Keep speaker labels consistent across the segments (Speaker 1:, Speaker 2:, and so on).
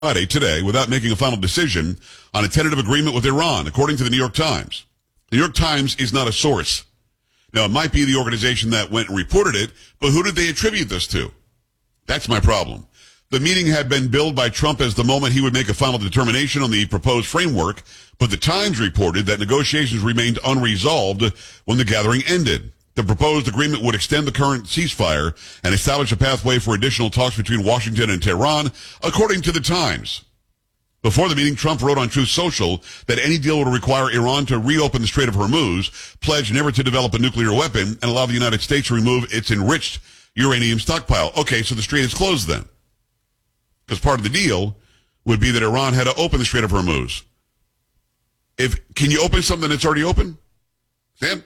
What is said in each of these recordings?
Speaker 1: Friday today without making a final decision on a tentative agreement with Iran, according to the New York Times. The New York Times is not a source. Now, it might be the organization that went and reported it, but who did they attribute this to? That's my problem. The meeting had been billed by Trump as the moment he would make a final determination on the proposed framework, but the Times reported that negotiations remained unresolved when the gathering ended. The proposed agreement would extend the current ceasefire and establish a pathway for additional talks between Washington and Tehran, according to the Times. Before the meeting, Trump wrote on Truth Social that any deal would require Iran to reopen the Strait of Hormuz, pledge never to develop a nuclear weapon, and allow the United States to remove its enriched uranium stockpile. Okay, so the strait is closed then. Because part of the deal would be that Iran had to open the Strait of Hormuz. Can you open something that's already open? Sam?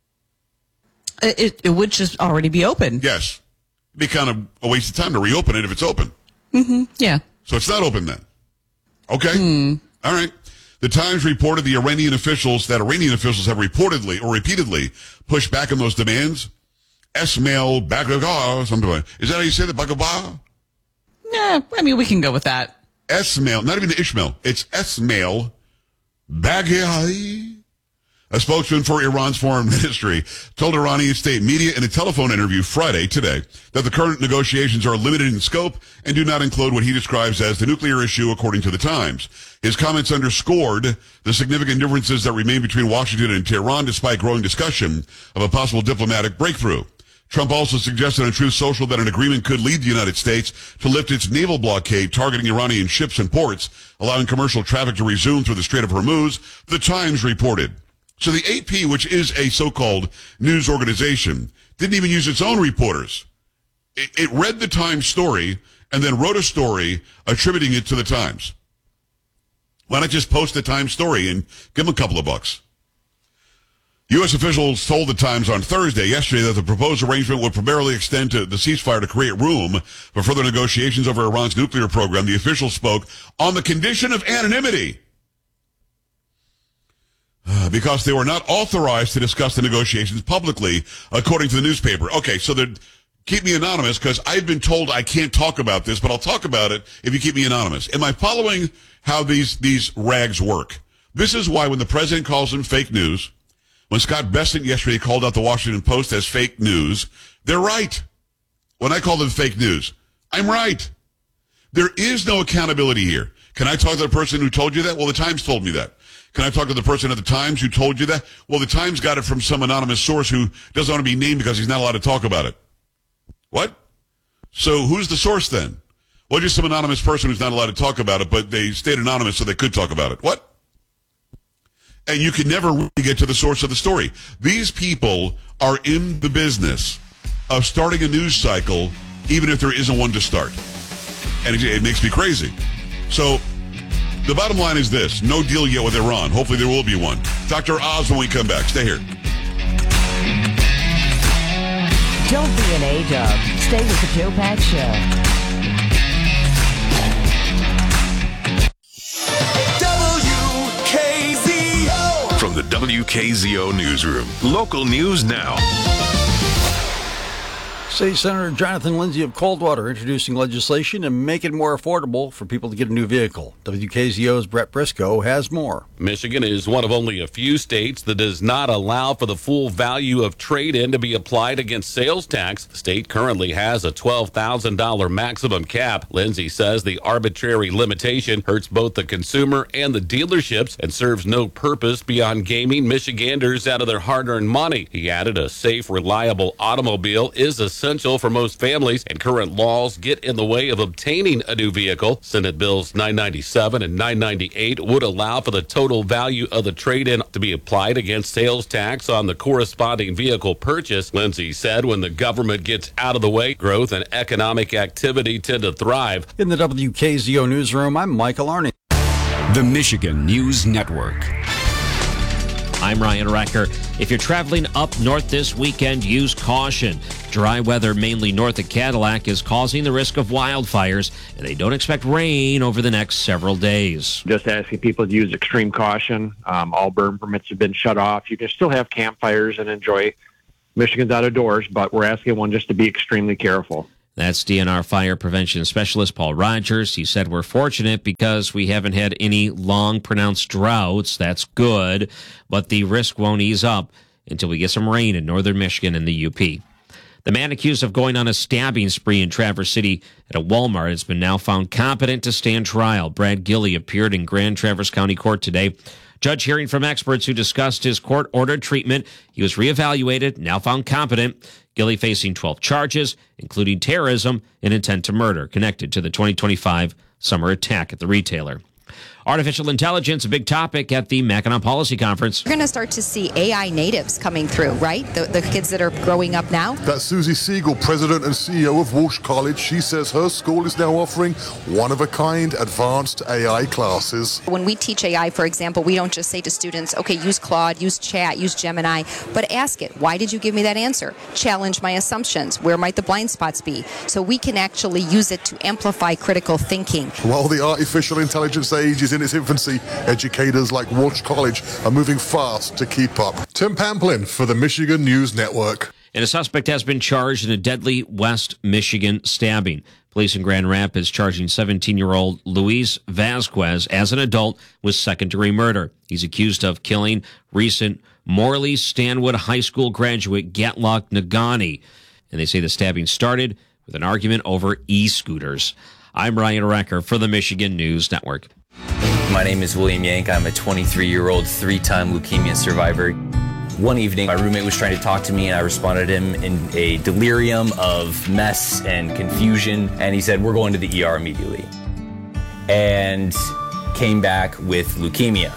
Speaker 2: It would just already be open.
Speaker 1: Yes. It'd be kind of a waste of time to reopen it if it's open.
Speaker 2: Mm-hmm. Yeah.
Speaker 1: So it's not open then. Okay. All right. The Times reported that Iranian officials have reportedly or repeatedly pushed back on those demands. Esmail Baghdadi, something like that. Is that how you say that? Baghdadi?
Speaker 2: Yeah, I mean, we can go with that.
Speaker 1: Esmail, not even Ishmael. It's Esmail Baghdadi. A spokesman for Iran's foreign ministry told Iranian state media in a telephone interview Friday today that the current negotiations are limited in scope and do not include what he describes as the nuclear issue, according to the Times. His comments underscored the significant differences that remain between Washington and Tehran despite growing discussion of a possible diplomatic breakthrough. Trump also suggested on Truth Social that an agreement could lead the United States to lift its naval blockade targeting Iranian ships and ports, allowing commercial traffic to resume through the Strait of Hormuz, the Times reported. So the AP, which is a so-called news organization, didn't even use its own reporters. It read the Times story and then wrote a story attributing it to the Times. Why not just post the Times story and give them a couple of bucks? U.S. officials told the Times on yesterday, that the proposed arrangement would primarily extend to the ceasefire to create room for further negotiations over Iran's nuclear program. The officials spoke on the condition of anonymity, because they were not authorized to discuss the negotiations publicly, according to the newspaper. Okay, so keep me anonymous because I've been told I can't talk about this, but I'll talk about it if you keep me anonymous. Am I following how these rags work? This is why when the president calls them fake news, when Scott Bessent yesterday called out the Washington Post as fake news, they're right. When I call them fake news, I'm right. There is no accountability here. Can I talk to the person who told you that? Well, the Times told me that. Can I talk to the person at the Times who told you that? Well, the Times got it from some anonymous source who doesn't want to be named because he's not allowed to talk about it. What? So who's the source then? Well, just some anonymous person who's not allowed to talk about it, but they stayed anonymous so they could talk about it. What? And you can never really get to the source of the story. These people are in the business of starting a news cycle, even if there isn't one to start. And it makes me crazy. So the bottom line is this. No deal yet with Iran. Hopefully there will be one. Dr. Oz when we come back. Stay here.
Speaker 3: Don't be an A-dub. Stay with the Joe Pags Show.
Speaker 4: WKZO. From the WKZO Newsroom. Local news now.
Speaker 5: State Senator Jonathan Lindsay of Coldwater introducing legislation to make it more affordable for people to get a new vehicle. WKZO's Brett Briscoe has more.
Speaker 6: Michigan is one of only a few states that does not allow for the full value of trade-in to be applied against sales tax. The state currently has a $12,000 maximum cap. Lindsay says the arbitrary limitation hurts both the consumer and the dealerships and serves no purpose beyond gaming Michiganders out of their hard-earned money. He added a safe, reliable automobile is essential for most families, and current laws get in the way of obtaining a new vehicle. Senate Bills 997 and 998 would allow for the total value of the trade-in to be applied against sales tax on the corresponding vehicle purchase. Lindsay said when the government gets out of the way, growth and economic activity tend to thrive.
Speaker 5: In the WKZO newsroom, I'm Michael Arney.
Speaker 7: The Michigan News Network.
Speaker 8: I'm Ryan Recker. If you're traveling up north this weekend, use caution. Dry weather, mainly north of Cadillac, is causing the risk of wildfires, and they don't expect rain over the next several days.
Speaker 9: Just asking people to use extreme caution. All burn permits have been shut off. You can still have campfires and enjoy Michigan's out of doors, but we're asking everyone just to be extremely careful.
Speaker 8: That's DNR Fire Prevention Specialist Paul Rogers. He said, we're fortunate because we haven't had any long pronounced droughts. That's good, but the risk won't ease up until we get some rain in northern Michigan and the UP. The man accused of going on a stabbing spree in Traverse City at a Walmart has been now found competent to stand trial. Brad Gilley appeared in Grand Traverse County Court today. Judge hearing from experts who discussed his court-ordered treatment. He was reevaluated, now found competent. Gilley facing 12 charges, including terrorism and intent to murder, connected to the 2025 summer attack at the retailer. Artificial intelligence, a big topic at the Mackinac Policy Conference.
Speaker 10: We're going to start to see AI natives coming through, right? The kids that are growing up now.
Speaker 11: That's Susie Siegel, president and CEO of Walsh College. She says her school is now offering one-of-a-kind advanced AI classes.
Speaker 10: When we teach AI, for example, we don't just say to students, okay, use Claude, use Chat, use Gemini, but ask it, why did you give me that answer? Challenge my assumptions. Where might the blind spots be? So we can actually use it to amplify critical thinking.
Speaker 11: While the artificial intelligence age is in its infancy, educators like Walsh College are moving fast to keep up. Tim Pamplin for the Michigan News Network.
Speaker 8: And a suspect has been charged in a deadly West Michigan stabbing. Police in Grand Rapids charging 17-year-old Luis Vasquez as an adult with second-degree murder. He's accused of killing recent Morley Stanwood High School graduate Gatlock Nagani. And they say the stabbing started with an argument over e-scooters. I'm Ryan Recker for the Michigan News Network.
Speaker 12: My name is William Yank. I'm a 23-year-old, 3-time leukemia survivor. One evening, my roommate was trying to talk to me, and I responded to him in a delirium of mess and confusion, and he said, we're going to the ER immediately, and came back with leukemia.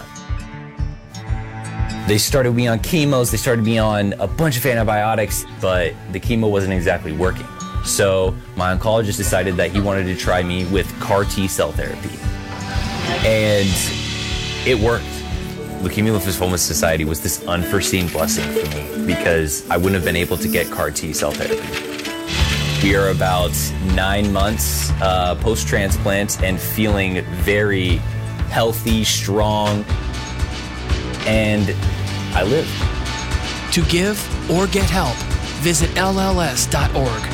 Speaker 12: They started me on chemos, they started me on a bunch of antibiotics, but the chemo wasn't exactly working. So my oncologist decided that he wanted to try me with CAR T-cell therapy. And it worked. Leukemia Lymphoma Society was this unforeseen blessing for me because I wouldn't have been able to get CAR T-cell therapy. We are about 9 months post-transplant and feeling very healthy, strong, and I live.
Speaker 13: To give or get help, visit LLS.org.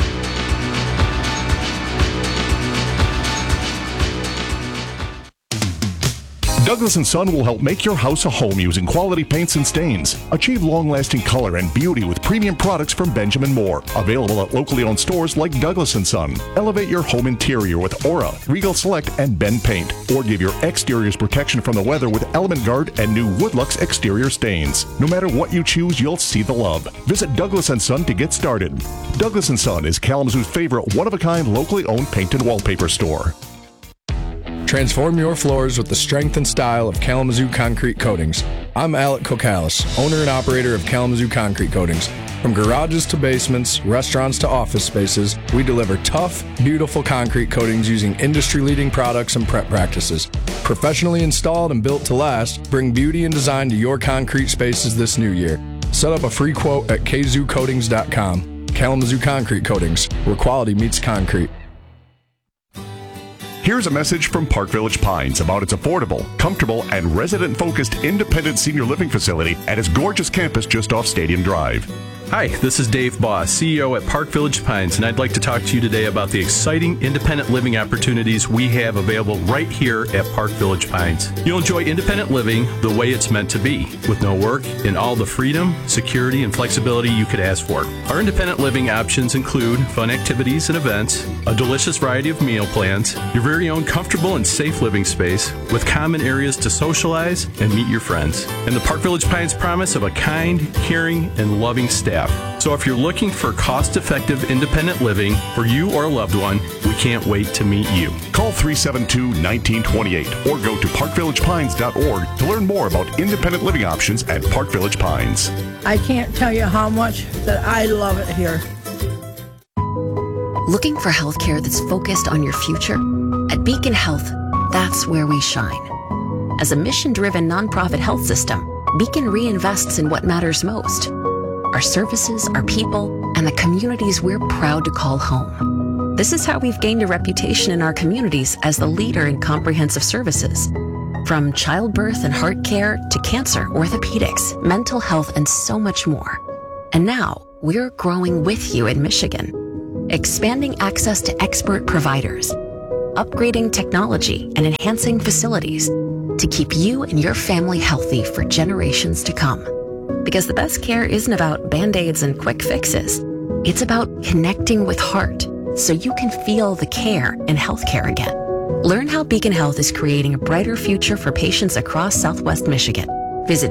Speaker 14: Douglas & Son will help make your house a home using quality paints and stains. Achieve long-lasting color and beauty with premium products from Benjamin Moore. Available at locally owned stores like Douglas & Son. Elevate your home interior with Aura, Regal Select, and Ben Paint. Or give your exteriors protection from the weather with Element Guard and new Woodlux exterior stains. No matter what you choose, you'll see the love. Visit Douglas & Son to get started. Douglas & Son is Kalamazoo's favorite one-of-a-kind locally owned paint and wallpaper store.
Speaker 15: Transform your floors with the strength and style of Kalamazoo Concrete Coatings. I'm Alec Kokalis, owner and operator of Kalamazoo Concrete Coatings. From garages to basements, restaurants to office spaces, we deliver tough, beautiful concrete coatings using industry-leading products and prep practices. Professionally installed and built to last, bring beauty and design to your concrete spaces this new year. Set up a free quote at kzoocoatings.com. Kalamazoo Concrete Coatings, where quality meets concrete.
Speaker 14: Here's a message from Park Village Pines about its affordable, comfortable, and resident-focused independent senior living facility at its gorgeous campus just off Stadium Drive.
Speaker 16: Hi, this is Dave Boss, CEO at Park Village Pines, and I'd like to talk to you today about the exciting independent living opportunities we have available right here at Park Village Pines. You'll enjoy independent living the way it's meant to be, with no work and all the freedom, security, and flexibility you could ask for. Our independent living options include fun activities and events, a delicious variety of meal plans, your very own comfortable and safe living space with common areas to socialize and meet your friends, and the Park Village Pines promise of a kind, caring, and loving staff. So if you're looking for cost-effective independent living for you or a loved one, we can't wait to meet you.
Speaker 14: Call 372-1928 or go to parkvillagepines.org to learn more about independent living options at Park Village Pines.
Speaker 17: I can't tell you how much that I love it here.
Speaker 18: Looking for healthcare that's focused on your future? At Beacon Health, that's where we shine. As a mission-driven nonprofit health system, Beacon reinvests in what matters most: our services, our people, and the communities we're proud to call home. This is how we've gained a reputation in our communities as the leader in comprehensive services. From childbirth and heart care to cancer, orthopedics, mental health, and so much more. And now, we're growing with you in Michigan. expanding access to expert providers, upgrading technology, and enhancing facilities to keep you and your family healthy for generations to come. Because the best care isn't about Band-Aids and quick fixes. It's about connecting with heart so you can feel the care in healthcare again. Learn how Beacon Health is creating a brighter future for patients across Southwest Michigan. Visit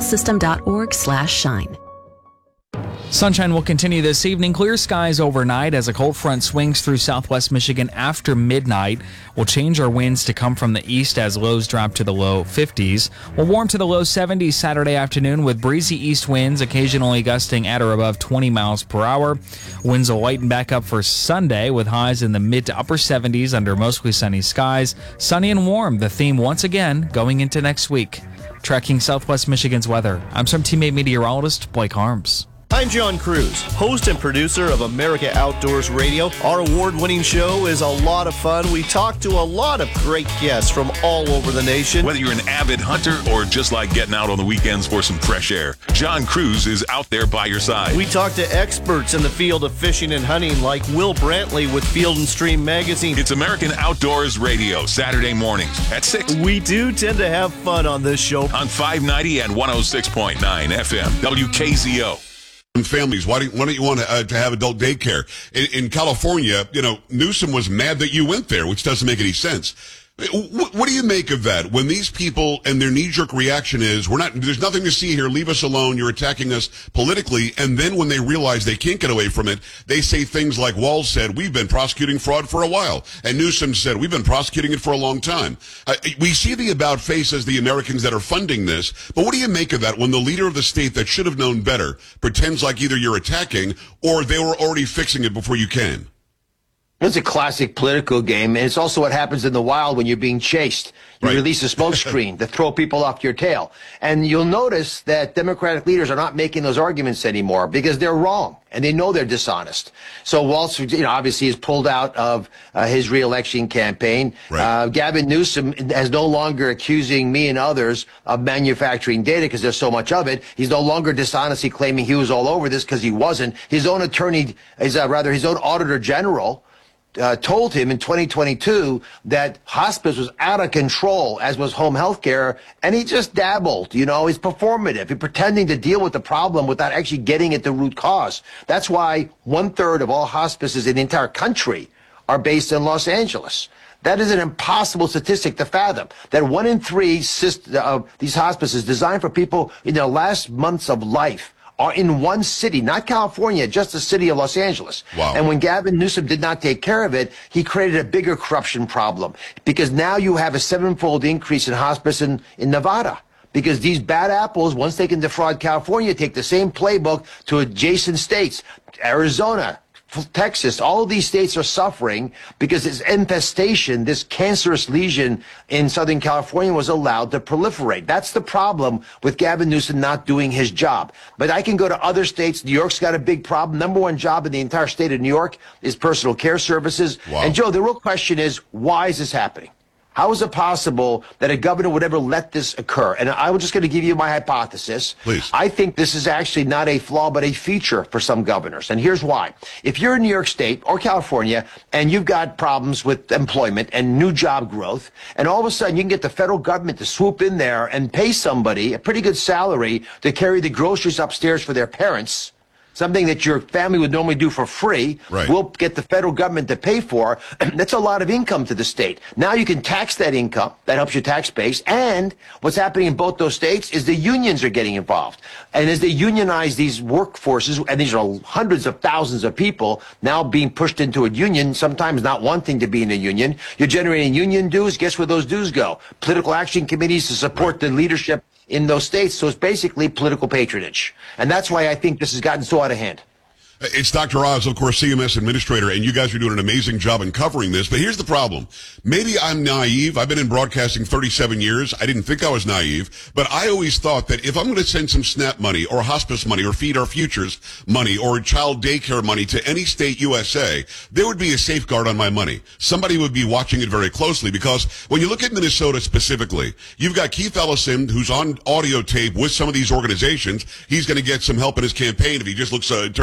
Speaker 18: beaconhealthsystem.org/shine.
Speaker 19: Sunshine will continue this evening. Clear skies overnight as a cold front swings through southwest Michigan after midnight. We'll change our winds to come from the east as lows drop to the low 50s. We'll warm to the low 70s Saturday afternoon with breezy east winds, occasionally gusting at or above 20 miles per hour. Winds will lighten back up for Sunday with highs in the mid to upper 70s under mostly sunny skies. Sunny and warm, the theme once again going into next week. Tracking southwest Michigan's weather, I'm some teammate meteorologist Blake Harms.
Speaker 20: I'm John Cruz, host and producer of America Outdoors Radio. Our award-winning show is a lot of fun. We talk to a lot of great guests from all over the nation.
Speaker 4: Whether you're an avid hunter or just like getting out on the weekends for some fresh air, John Cruz is out there by your side.
Speaker 20: We talk to experts in the field of fishing and hunting like Will Brantley with Field and Stream Magazine.
Speaker 4: It's American Outdoors Radio, Saturday mornings at 6.
Speaker 20: We do tend to have fun on this show.
Speaker 4: On 590 and 106.9 FM, WKZO.
Speaker 1: Families, why don't you want to have adult daycare? In California, Newsom was mad that you went there, which doesn't make any sense. What do you make of that when these people and their knee-jerk reaction is, there's nothing to see here, leave us alone, you're attacking us politically, and then when they realize they can't get away from it, they say things like Walz said, we've been prosecuting fraud for a while, and Newsom said, we've been prosecuting it for a long time. We see the about face as the Americans that are funding this, but what do you make of that when the leader of the state that should have known better pretends like either you're attacking or they were already fixing it before you came?
Speaker 21: It's a classic political game, and it's also what happens in the wild when you're being chased. You release a smoke screen to throw people off your tail. And you'll notice that Democratic leaders are not making those arguments anymore because they're wrong, and they know they're dishonest. So Walz, obviously is pulled out of his reelection campaign. Right. Gavin Newsom is no longer accusing me and others of manufacturing data because there's so much of it. He's no longer dishonestly claiming he was all over this because he wasn't. His own attorney, his own auditor general, told him in 2022 that hospice was out of control, as was home health care, and he just dabbled. He's performative. He's pretending to deal with the problem without actually getting at the root cause. That's why 1/3 of all hospices in the entire country are based in Los Angeles. That is an impossible statistic to fathom. That 1 in 3 of these hospices designed for people in their last months of life are in one city, not California, just the city of Los Angeles.
Speaker 1: Wow.
Speaker 21: And when Gavin Newsom did not take care of it, he created a bigger corruption problem because now you have a 7-fold increase in hospice in Nevada. Because these bad apples, once they can defraud California, take the same playbook to adjacent states, Arizona, Texas. All of these states are suffering because this infestation, this cancerous lesion in Southern California was allowed to proliferate. That's the problem with Gavin Newsom not doing his job. But I can go to other states. New York's got a big problem. Number one job in the entire state of New York is personal care services.
Speaker 1: Wow.
Speaker 21: And Joe, the real question is, why is this happening? How is it possible that a governor would ever let this occur? And I'm just going to give you my hypothesis.
Speaker 1: Please.
Speaker 21: I think this is actually not a flaw, but a feature for some governors. And here's why. If you're in New York State or California and you've got problems with employment and new job growth, and all of a sudden you can get the federal government to swoop in there and pay somebody a pretty good salary to carry the groceries upstairs for their parents, something that your family would normally do for free, we'll get the federal government to pay for. That's a lot of income to the state. Now you can tax that income. That helps your tax base. And what's happening in both those states is the unions are getting involved. And as they unionize these workforces, and these are hundreds of thousands of people now being pushed into a union, sometimes not wanting to be in a union, you're generating union dues. Guess where those dues go? Political action committees to support the leadership in those states. So it's basically political patronage. And that's why I think this has gotten so out of hand.
Speaker 1: It's Dr. Oz, of course, CMS administrator, and you guys are doing an amazing job in covering this. But here's the problem. Maybe I'm naive. I've been in broadcasting 37 years. I didn't think I was naive, but I always thought that if I'm going to send some SNAP money or hospice money or Feed Our Futures money or child daycare money to any state USA, there would be a safeguard on my money. Somebody would be watching it very closely, because when you look at Minnesota specifically, you've got Keith Ellison, who's on audio tape with some of these organizations. He's going to get some help in his campaign if he just turns a blind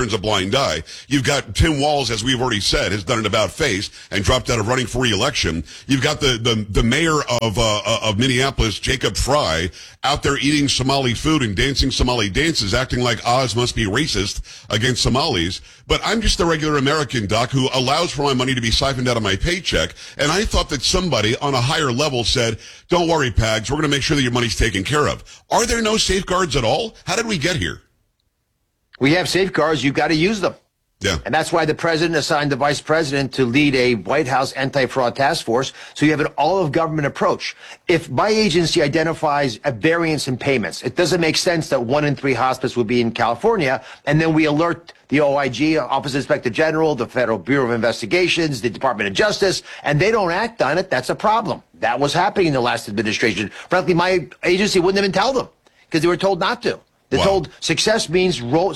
Speaker 1: blind eye. You've got Tim Walz, as we've already said, has done an about face and dropped out of running for re-election. You've got the mayor of Minneapolis, Jacob Fry, out there eating Somali food and dancing Somali dances, acting like Oz must be racist against Somalis. But I'm just a regular American, Doc, who allows for my money to be siphoned out of my paycheck. And I thought that somebody on a higher level said, don't worry, Pags, we're going to make sure that your money's taken care of. Are there no safeguards at all? How did we get here?
Speaker 21: We have safeguards. You've got to use them.
Speaker 1: Yeah.
Speaker 21: And that's why the president assigned the vice president to lead a White House anti-fraud task force. So you have an all-of-government approach. If my agency identifies a variance in payments, it doesn't make sense that 1 in 3 hospices would be in California, and then we alert the OIG, Office of Inspector General, the Federal Bureau of Investigations, the Department of Justice, and they don't act on it. That's a problem. That was happening in the last administration. Frankly, my agency wouldn't even tell them because they were told not to. They're told success means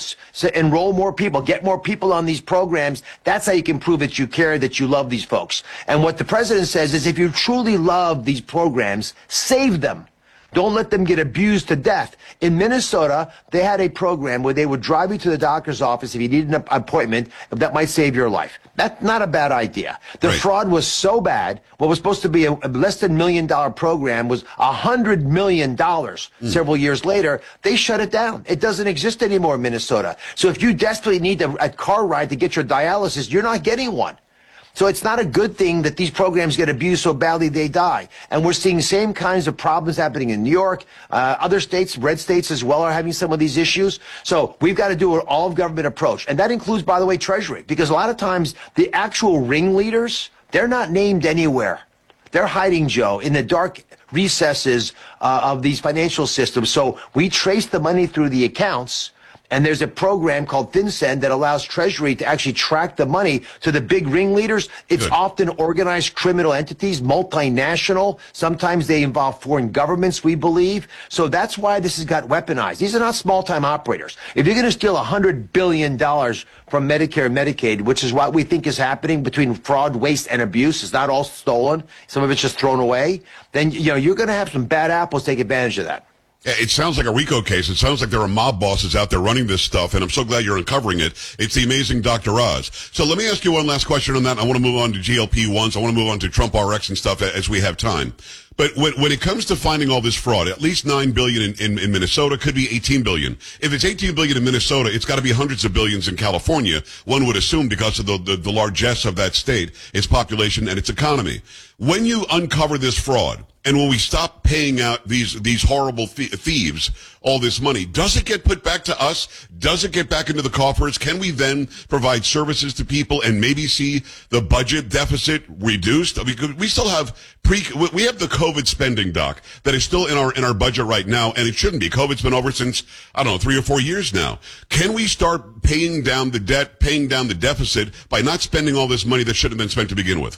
Speaker 21: enroll more people, get more people on these programs. That's how you can prove that you care, that you love these folks. And what the president says is if you truly love these programs, save them. Don't let them get abused to death. In Minnesota, they had a program where they would drive you to the doctor's office if you needed an appointment that might save your life. That's not a bad idea. The fraud was so bad, what was supposed to be a less than $1 million program was $100 million several years later. They shut it down. It doesn't exist anymore in Minnesota. So if you desperately need a car ride to get your dialysis, you're not getting one. So it's not a good thing that these programs get abused so badly they die. And we're seeing same kinds of problems happening in New York. Other states, red states as well, are having some of these issues. So we've got to do an all-of-government approach. And that includes, by the way, Treasury. Because a lot of times the actual ringleaders, they're not named anywhere. They're hiding, Joe, in the dark recesses of these financial systems. So we trace the money through the accounts. And there's a program called FinCEN that allows Treasury to actually track the money to the big ringleaders. It's often organized criminal entities, multinational. Sometimes they involve foreign governments, we believe. So that's why this has got weaponized. These are not small-time operators. If you're going to steal $100 billion from Medicare and Medicaid, which is what we think is happening between fraud, waste, and abuse, it's not all stolen. Some of it's just thrown away. Then, you're going to have some bad apples take advantage of that.
Speaker 1: It sounds like a RICO case. It sounds like there are mob bosses out there running this stuff, and I'm so glad you're uncovering it. It's the amazing Dr. Oz. So let me ask you one last question on that. I want to move on to GLP-1s. I want to move on to Trump RX and stuff as we have time. But when it comes to finding all this fraud, at least $9 billion in Minnesota, could be $18 billion. If it's $18 billion in Minnesota, it's got to be hundreds of billions in California, one would assume, because of the largesse of that state, its population, and its economy. When you uncover this fraud, and when we stop paying out these horrible thieves all this money, does it get put back to us? Does it get back into the coffers? Can we then provide services to people and maybe see the budget deficit reduced? I mean, we still have we have the COVID spending, Doc, that is still in our budget right now, and it shouldn't be. COVID's been over since, 3 or 4 years now. Can we start paying down the debt, paying down the deficit by not spending all this money that should have been spent to begin with?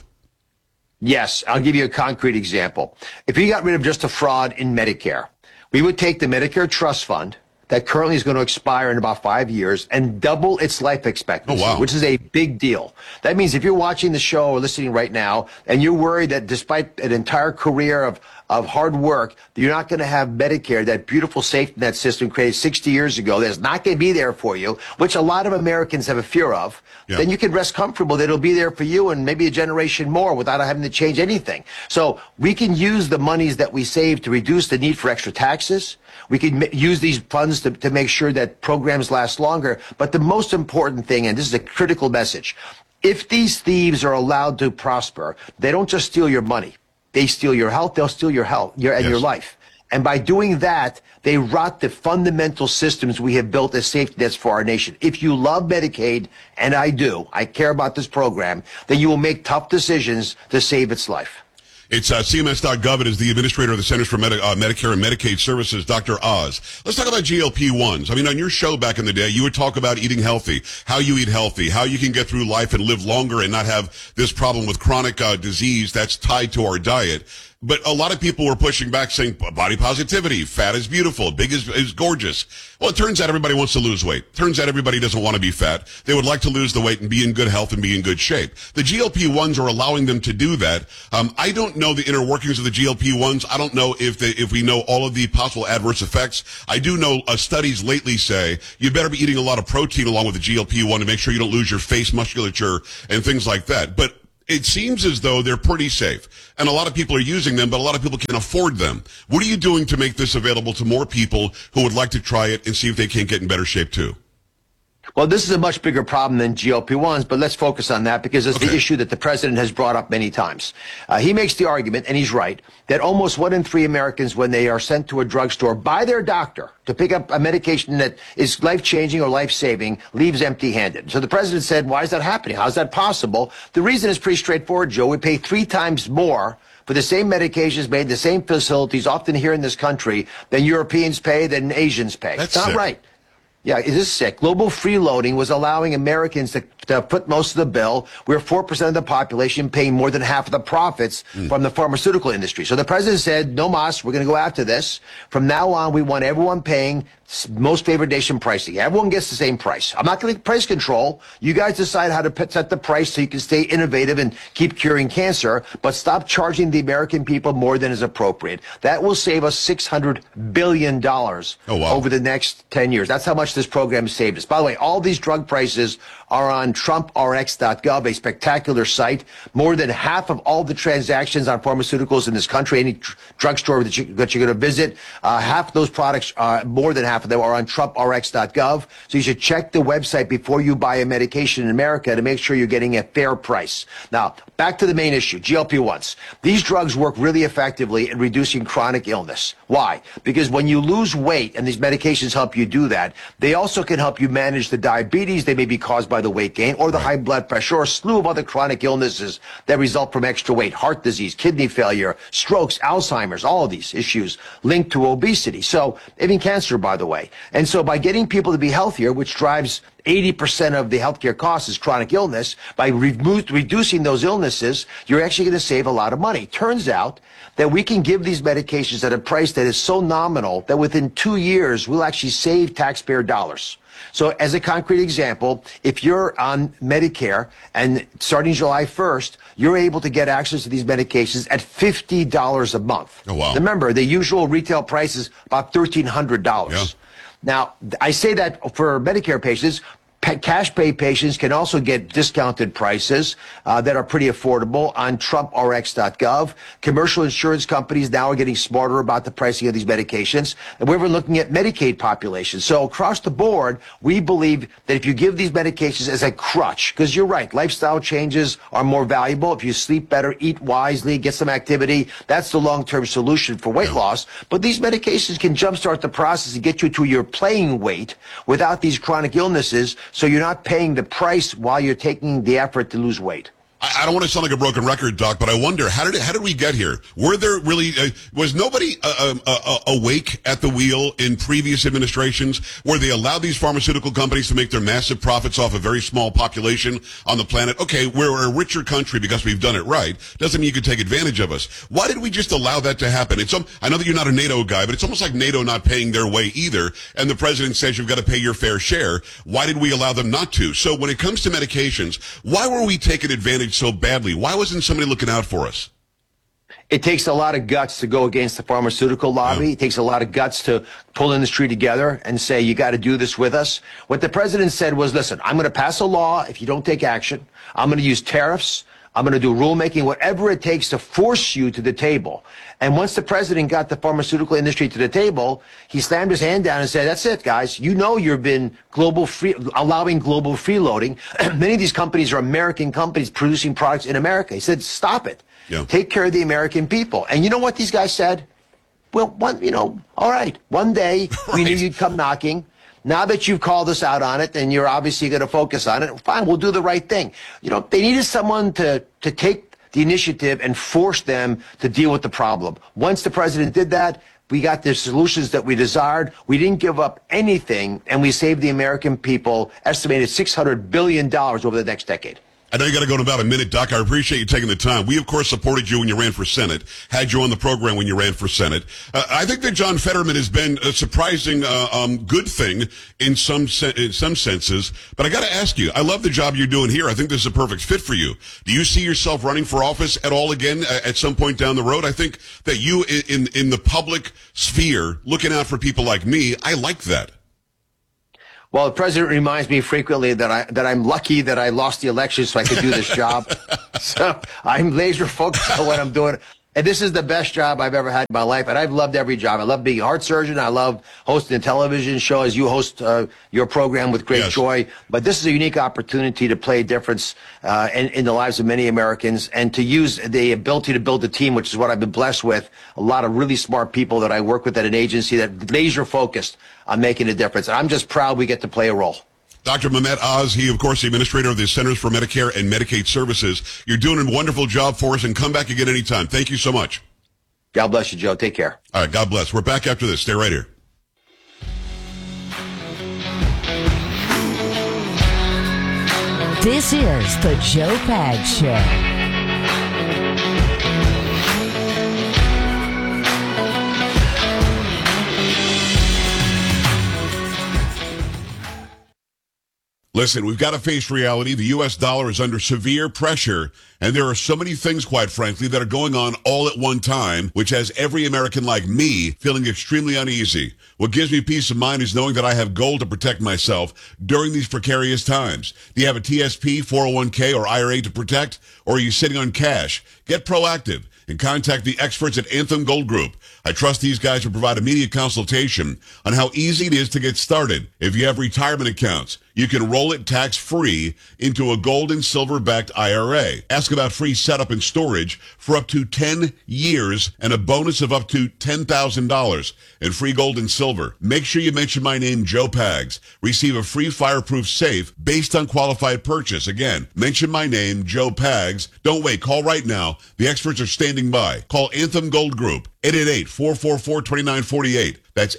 Speaker 21: Yes, I'll give you a concrete example. If you got rid of just a fraud in Medicare, we would take the Medicare Trust Fund that currently is going to expire in about 5 years and double its life expectancy, which is a big deal. That means if you're watching the show or listening right now and you're worried that despite an entire career of hard work, you're not going to have Medicare, that beautiful safety net system created 60 years ago, that's not going to be there for you, which a lot of Americans have a fear of, then you can rest comfortable that it'll be there for you and maybe a generation more without having to change anything. So we can use the monies that we save to reduce the need for extra taxes. We can use these funds to make sure that programs last longer. But the most important thing, and this is a critical message, if these thieves are allowed to prosper, they don't just steal your money. They steal your health, they'll steal your health and your life. And by doing that, they rot the fundamental systems we have built as safety nets for our nation. If you love Medicaid, and I do, I care about this program, then you will make tough decisions to save its life.
Speaker 1: It's CMS.gov. It is the administrator of the Centers for Medicare and Medicaid Services, Dr. Oz. Let's talk about GLP-1s. I mean, on your show back in the day, you would talk about eating healthy, how you eat healthy, how you can get through life and live longer and not have this problem with chronic disease that's tied to our diet. But a lot of people were pushing back saying body positivity, fat is beautiful, big is gorgeous. Well, it turns out everybody wants to lose weight. Turns out everybody doesn't want to be fat. They would like to lose the weight and be in good health and be in good shape. The GLP-1s are allowing them to do that. I don't know the inner workings of the GLP-1s. I don't know if we know all of the possible adverse effects. I do know studies lately say you better be eating a lot of protein along with the GLP-1 to make sure you don't lose your face musculature and things like that. But it seems as though they're pretty safe, and a lot of people are using them, but a lot of people can't afford them. What are you doing to make this available to more people who would like to try it and see if they can't get in better shape too?
Speaker 21: Well, this is a much bigger problem than GLP-1s, but let's focus on that because it's the issue that the president has brought up many times. He makes the argument, and he's right, that almost 1 in 3 Americans, when they are sent to a drugstore by their doctor to pick up a medication that is life-changing or life-saving, leaves empty-handed. So the president said, why is that happening? How is that possible? The reason is pretty straightforward, Joe. We pay 3 times more for the same medications made in the same facilities, often here in this country, than Europeans pay, than Asians pay.
Speaker 1: That's
Speaker 21: not
Speaker 1: sick.
Speaker 21: right. Yeah, it is sick. Global freeloading was allowing Americans to put most of the bill. We're 4% of the population paying more than half of the profits from the pharmaceutical industry. So the president said, no mas, we're going to go after this. From now on, we want everyone paying most favored nation pricing. Everyone gets the same price. I'm not going to price control. You guys decide how to set the price so you can stay innovative and keep curing cancer, but stop charging the American people more than is appropriate. That will save us $600 billion over the next 10 years. That's how much this program has saved us. By the way, all these drug prices are on TrumpRx.gov, a spectacular site. More than half of all the transactions on pharmaceuticals in this country, any drugstore that you're going to visit, half of those products, more than half of them, are on TrumpRx.gov. So you should check the website before you buy a medication in America to make sure you're getting a fair price. Now, back to the main issue, GLP-1s. These drugs work really effectively in reducing chronic illness. Why? Because when you lose weight, and these medications help you do that, they also can help you manage the diabetes they may be caused by the weight gain, or the high blood pressure, or a slew of other chronic illnesses that result from extra weight, heart disease, kidney failure, strokes, Alzheimer's, all of these issues linked to obesity. So, even cancer, by the way. And so by getting people to be healthier, which drives 80% of the healthcare costs is chronic illness, by reducing those illnesses, you're actually going to save a lot of money. Turns out that we can give these medications at a price that is so nominal that within 2 years, we'll actually save taxpayer dollars. So as a concrete example, if you're on Medicare and starting July 1st, you're able to get access to these medications at $50 a month.
Speaker 1: Oh, wow.
Speaker 21: Remember, the usual retail price is about $1,300.
Speaker 1: Yeah.
Speaker 21: Now, I say that for Medicare patients. Cash pay patients can also get discounted prices that are pretty affordable on TrumpRx.gov. Commercial insurance companies now are getting smarter about the pricing of these medications. And we're looking at Medicaid populations. So across the board, we believe that if you give these medications as a crutch, because you're right, lifestyle changes are more valuable. If you sleep better, eat wisely, get some activity, that's the long-term solution for weight loss. But these medications can jumpstart the process and get you to your playing weight without these chronic illnesses, so you're not paying the price while you're taking the effort to lose weight.
Speaker 1: I don't want to sound like a broken record, Doc, but I wonder, how did we get here? Were there really, was nobody awake at the wheel in previous administrations where they allowed these pharmaceutical companies to make their massive profits off a very small population on the planet? Okay, we're a richer country because we've done it right. Doesn't mean you can take advantage of us. Why did we just allow that to happen? I know that you're not a NATO guy, but it's almost like NATO not paying their way either. And the president says you've got to pay your fair share. Why did we allow them not to? So when it comes to medications, why were we taking advantage so badly? Why wasn't somebody looking out for us?
Speaker 21: It takes a lot of guts to go against the pharmaceutical lobby. It takes a lot of guts to pull industry together and say, you got to do this with us. What the president said was, listen, I'm going to pass a law if you don't take action. I'm going to use tariffs. I'm going to do rulemaking, whatever it takes to force you to the table. And once the president got the pharmaceutical industry to the table, he slammed his hand down and said, that's it, guys. You know you've been allowing global freeloading. Many of these companies are American companies producing products in America. He said, stop it. Yeah. Take care of the American people. And you know what these guys said? Well, all right, one day we knew you'd come knocking. Now that you've called us out on it and you're obviously going to focus on it, fine, we'll do the right thing. They needed someone to take the initiative and force them to deal with the problem. Once the president did that, we got the solutions that we desired. We didn't give up anything, and we saved the American people estimated $600 billion over the next decade.
Speaker 1: I know you got to go in about a minute, Doc. I appreciate you taking the time. We, of course, supported you when you ran for Senate, had you on the program when you ran for Senate. I think that John Fetterman has been a surprising good thing in some senses. But I got to ask you, I love the job you're doing here. I think this is a perfect fit for you. Do you see yourself running for office at all again at some point down the road? I think that you, in the public sphere, looking out for people like me, I like that.
Speaker 21: Well, the president reminds me frequently that I'm lucky that I lost the election so I could do this job. So I'm laser focused on what I'm doing. And this is the best job I've ever had in my life. And I've loved every job. I love being a heart surgeon. I love hosting a television show as you host your program with great joy. But this is a unique opportunity to play a difference in the lives of many Americans and to use the ability to build a team, which is what I've been blessed with. A lot of really smart people that I work with at an agency that laser focused on making a difference. And I'm just proud we get to play a role.
Speaker 1: Dr. Mehmet Oz, he, of course, the administrator of the Centers for Medicare and Medicaid Services. You're doing a wonderful job for us, and come back again anytime. Thank you so much.
Speaker 21: God bless you, Joe. Take care.
Speaker 1: All right, God bless. We're back after this. Stay right here.
Speaker 3: This is the Joe Pags Show.
Speaker 1: Listen, we've got to face reality. The U.S. dollar is under severe pressure, and there are so many things, quite frankly, that are going on all at one time, which has every American like me feeling extremely uneasy. What gives me peace of mind is knowing that I have gold to protect myself during these precarious times. Do you have a TSP, 401k, or IRA to protect, or are you sitting on cash? Get proactive and contact the experts at Anthem Gold Group. I trust these guys to provide immediate consultation on how easy it is to get started. If you have retirement accounts, you can roll it tax-free into a gold and silver-backed IRA. Ask about free setup and storage for up to 10 years and a bonus of up to $10,000 in free gold and silver. Make sure you mention my name, Joe Pags. Receive a free fireproof safe based on qualified purchase. Again, mention my name, Joe Pags. Don't wait. Call right now. The experts are standing by. Call Anthem Gold Group, 888-444-2948. That's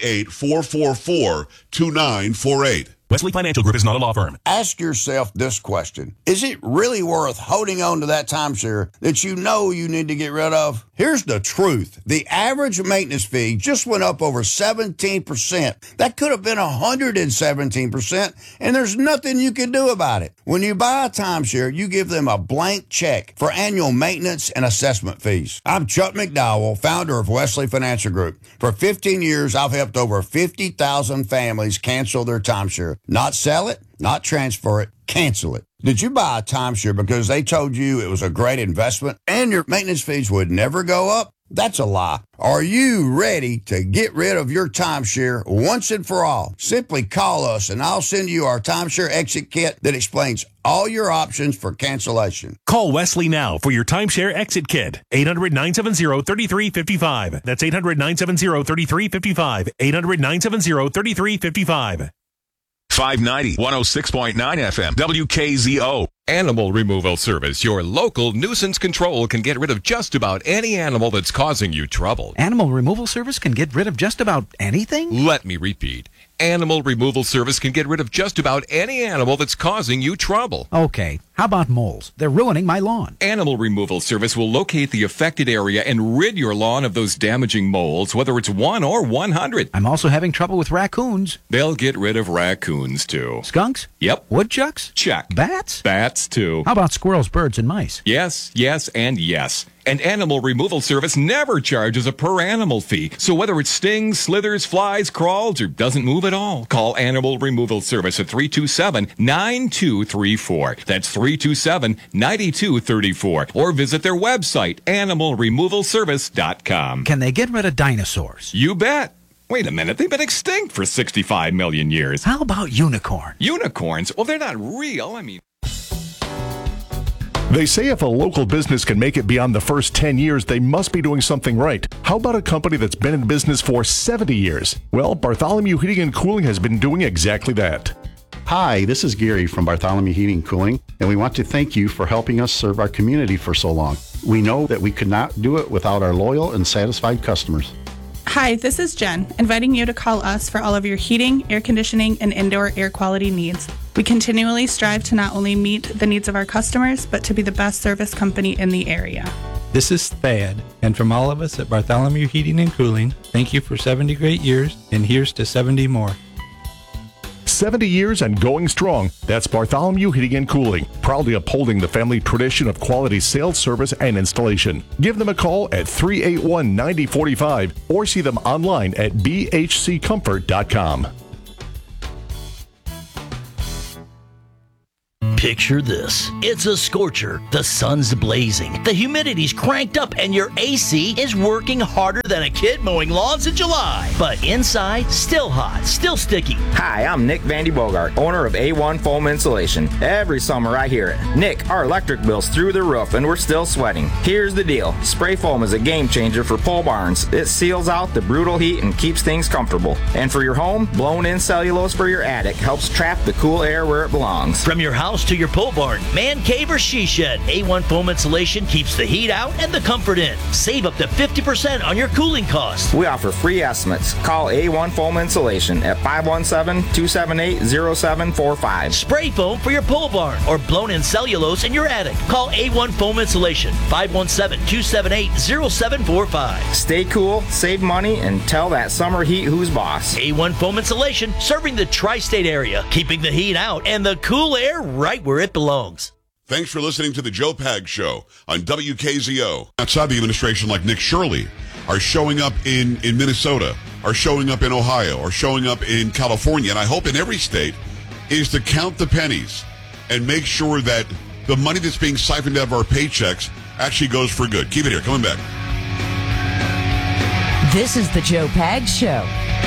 Speaker 1: 888-444-2948.
Speaker 2: Wesley Financial Group is not a law firm.
Speaker 22: Ask yourself this question. Is it really worth holding on to that timeshare that you know you need to get rid of? Here's the truth. The average maintenance fee just went up over 17%. That could have been 117%, and there's nothing you can do about it. When you buy a timeshare, you give them a blank check for annual maintenance and assessment fees. I'm Chuck McDowell, founder of Wesley Financial Group. For 15 years, I've helped over 50,000 families cancel their timeshare. Not sell it, not transfer it, cancel it. Did you buy a timeshare because they told you it was a great investment and your maintenance fees would never go up? That's a lie. Are you ready to get rid of your timeshare once and for all? Simply call us and I'll send you our timeshare exit kit that explains all your options for cancellation.
Speaker 2: Call Wesley now for your timeshare exit kit. 800-970-3355. That's 800-970-3355. 800-970-3355.
Speaker 4: 590, 106.9 FM, WKZO.
Speaker 23: Animal Removal Service, your local nuisance control, can get rid of just about any animal that's causing you trouble.
Speaker 24: Animal Removal Service can get rid of just about anything?
Speaker 23: Let me repeat. Animal Removal Service can get rid of just about any animal that's causing you trouble.
Speaker 24: Okay, how about moles? They're ruining my lawn.
Speaker 23: Animal Removal Service will locate the affected area and rid your lawn of those damaging moles, whether it's 1 or 100.
Speaker 24: I'm also having trouble with raccoons.
Speaker 23: They'll get rid of raccoons, too.
Speaker 24: Skunks?
Speaker 23: Yep.
Speaker 24: Woodchucks?
Speaker 23: Check.
Speaker 24: Bats?
Speaker 23: Bats, too.
Speaker 24: How about squirrels, birds, and mice?
Speaker 23: Yes, yes, and yes. And Animal Removal Service never charges a per-animal fee. So whether it stings, slithers, flies, crawls, or doesn't move at all, call Animal Removal Service at 327-9234. That's 327-9234. Or visit their website, animalremovalservice.com.
Speaker 24: Can they get rid of dinosaurs?
Speaker 23: You bet. Wait a minute, they've been extinct for 65 million years.
Speaker 24: How about unicorns?
Speaker 23: Unicorns? Well, they're not real. I mean...
Speaker 14: They say if a local business can make it beyond the first 10 years, they must be doing something right. How about a company that's been in business for 70 years? Well, Bartholomew Heating and Cooling has been doing exactly that.
Speaker 25: Hi, this is Gary from Bartholomew Heating and Cooling, and we want to thank you for helping us serve our community for so long. We know that we could not do it without our loyal and satisfied customers.
Speaker 26: Hi, this is Jen, inviting you to call us for all of your heating, air conditioning, and indoor air quality needs.
Speaker 5: We continually strive to not only meet the needs of our customers, but to be the best service company in the area.
Speaker 6: This is Thad, and from all of us at Bartholomew Heating and Cooling, thank you for 70 great years, and here's to 70 more.
Speaker 14: 70 years and going strong. That's Bartholomew Heating and Cooling, proudly upholding the family tradition of quality sales, service, and installation. Give them a call at 381-9045 or see them online at bhccomfort.com.
Speaker 7: Picture this. It's a scorcher. The sun's blazing. The humidity's cranked up and your AC is working harder than a kid mowing lawns in July. But inside, still hot, still sticky.
Speaker 9: Hi, I'm Nick Vandy Bogart, owner of A1 Foam Insulation. Every summer I hear it. Nick, our electric bill's through the roof and we're still sweating. Here's the deal. Spray foam is a game changer for pole barns. It seals out the brutal heat and keeps things comfortable. And for your home, blown-in cellulose for your attic helps trap the cool air where it belongs.
Speaker 7: From your house to your pole barn, man cave, or she shed, A1 Foam Insulation keeps the heat out and the comfort in. Save up to 50% on your cooling costs.
Speaker 9: We offer free estimates. Call A1 Foam Insulation at 517-278-0745.
Speaker 7: Spray foam for your pole barn or blown-in cellulose in your attic. Call A1 Foam Insulation, 517-278-0745.
Speaker 9: Stay cool, save money, and tell that summer heat who's boss.
Speaker 7: A1 Foam Insulation, serving the tri-state area, keeping the heat out and the cool air right where it belongs.
Speaker 1: Thanks for listening to the Joe Pag Show on WKZO. Outside the administration, like Nick Shirley, are showing up in Minnesota, are showing up in Ohio, are showing up in California, and I hope in every state, is to count the pennies and make sure that the money that's being siphoned out of our paychecks actually goes for good. Keep it here. Coming back.
Speaker 3: This is the Joe Pag Show.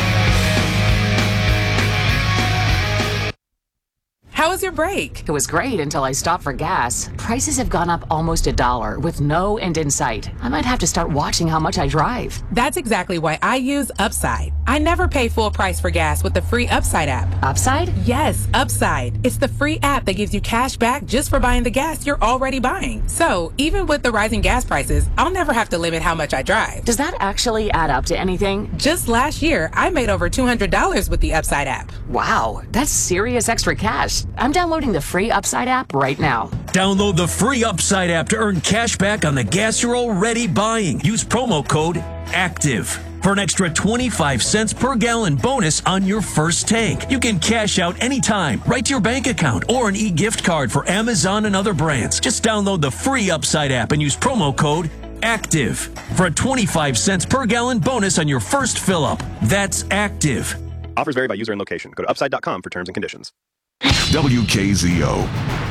Speaker 10: How was your break? It was great until I stopped for gas. Prices have gone up almost $1 with no end in sight. I might have to start watching how much I drive.
Speaker 26: That's exactly why I use Upside. I never pay full price for gas with the free Upside app.
Speaker 10: Upside?
Speaker 26: Yes, Upside. It's the free app that gives you cash back just for buying the gas you're already buying. So even with the rising gas prices, I'll never have to limit how much I drive.
Speaker 10: Does that actually add up to anything?
Speaker 26: Just last year, I made over $200 with the Upside app.
Speaker 10: Wow, that's serious extra cash. I'm downloading the free Upside app right now.
Speaker 27: Download the free Upside app to earn cash back on the gas you're already buying. Use promo code ACTIVE for an extra 25 cents per gallon bonus on your first tank. You can cash out anytime, right to your bank account, or an e-gift card for Amazon and other brands. Just download the free Upside app and use promo code ACTIVE for a 25 cents per gallon bonus on your first fill-up. That's ACTIVE.
Speaker 28: Offers vary by user and location. Go to upside.com for terms and conditions.
Speaker 29: WKZO